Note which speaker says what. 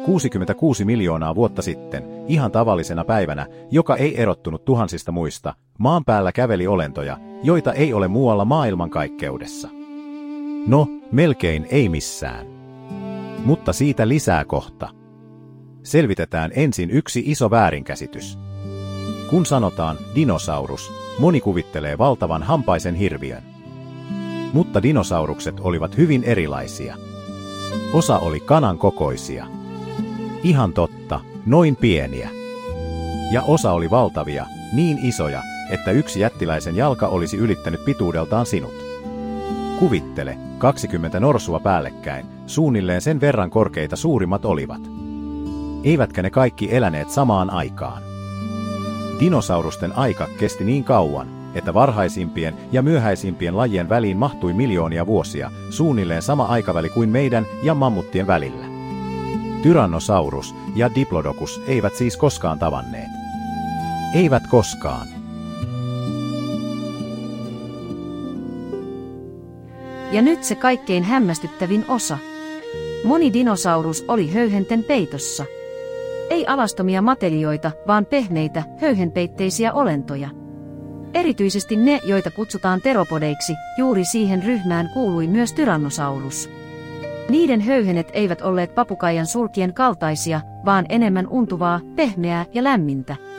Speaker 1: 66 miljoonaa vuotta sitten, ihan tavallisena päivänä, joka ei erottunut tuhansista muista, maan päällä käveli olentoja, joita ei ole muualla maailmankaikkeudessa. No, melkein ei missään. Mutta siitä lisää kohta. Selvitetään ensin yksi iso väärinkäsitys. Kun sanotaan dinosaurus, moni kuvittelee valtavan hampaisen hirviön. Mutta dinosaurukset olivat hyvin erilaisia. Osa oli kanan kokoisia. Ihan totta, noin pieniä. Ja osa oli valtavia, niin isoja, että yksi jättiläisen jalka olisi ylittänyt pituudeltaan sinut. Kuvittele, 20 norsua päällekkäin, suunnilleen sen verran korkeita suurimmat olivat. Eivätkä ne kaikki eläneet samaan aikaan. Dinosaurusten aika kesti niin kauan, että varhaisimpien ja myöhäisimpien lajien väliin mahtui miljoonia vuosia, suunnilleen sama aikaväli kuin meidän ja mammuttien välillä. Tyrannosaurus ja Diplodocus eivät siis koskaan tavanneet. Eivät koskaan.
Speaker 2: Ja nyt se kaikkein hämmästyttävin osa. Moni dinosaurus oli höyhenten peitossa. Ei alastomia matelioita, vaan pehmeitä, höyhenpeitteisiä olentoja. Erityisesti ne, joita kutsutaan teropodeiksi, juuri siihen ryhmään kuului myös Tyrannosaurus. Niiden höyhenet eivät olleet papukaijan sulkien kaltaisia, vaan enemmän untuvaa, pehmeää ja lämmintä.